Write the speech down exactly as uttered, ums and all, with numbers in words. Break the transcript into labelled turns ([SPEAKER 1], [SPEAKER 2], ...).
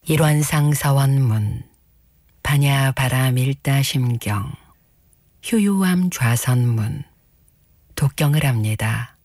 [SPEAKER 1] 일원상 서원문 반야 바라 밀다 심경 휴유암 좌선문 독경을 합니다.